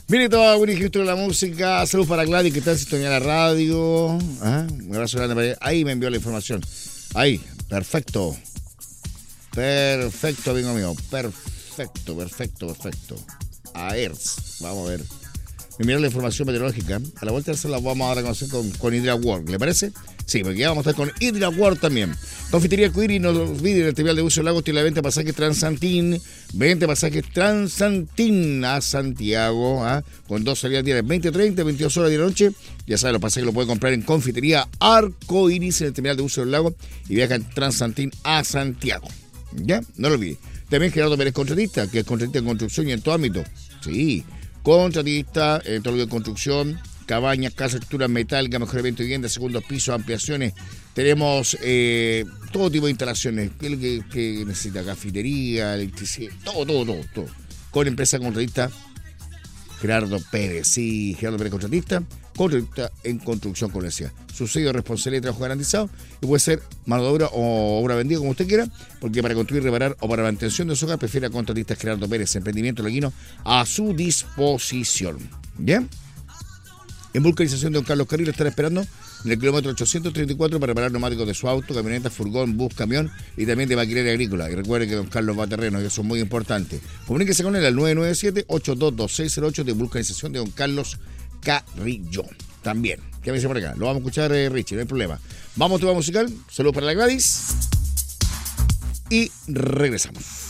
Mire todo, buen registro de la música. Saludos para Gladys que está en sintonía de la radio. Un abrazo grande para ella. Ahí me envió la información. Ahí, perfecto. Perfecto, amigo mío. Perfecto. A ver, vamos a ver. Me enviaron la información meteorológica. A la vuelta se la vamos a dar a conocer con Hydra World. ¿Le parece? Sí, porque ya vamos a estar con Hydra World también. Confitería Cuiri, no olviden el trivial de Bucio Lago, tiene la venta de pasajes Transantín. 20 pasajes Transantín a Santiago, con 2 salidas diarias, 20:30, 22 horas de la noche. Ya saben, los pasajes los puede comprar en Confitería Arcoiris en el terminal de Bucio Lago y viaja en Transantín a Santiago. ¿Ya? No lo olviden. También Gerardo Pérez Contratista, que es contratista en construcción y en todo ámbito. Sí, contratista en todo lo de construcción, cabañas, casas, estructuras metálicas, mejoramiento de vivienda, segundos pisos, ampliaciones. Tenemos todo tipo de instalaciones. ¿Qué es lo que necesita? Cafetería, electricidad, todo. Con empresa contratista Gerardo Pérez. Sí, Gerardo Pérez contratista en construcción, como decía. Su sello de responsabilidad y trabajo garantizado. Y puede ser mano de obra o obra vendida, como usted quiera, porque para construir, reparar o para mantención de su hogar, prefiere a contratistas Gerardo Pérez. Emprendimiento laguino a su disposición. ¿Bien? En vulcanización de Don Carlos Carril están esperando en el kilómetro 834 para reparar neumáticos de su auto, camioneta, furgón, bus, camión y también de maquinaria agrícola. Y recuerde que Don Carlos va a terreno y eso es muy importante. Comuníquese con él al 997-822-608 de vulcanización de Don Carlos Carrillo. También. ¿Qué me dice por acá? Lo vamos a escuchar, Richie, no hay problema. Vamos a tu musical. Saludos para la Gladys. Y regresamos.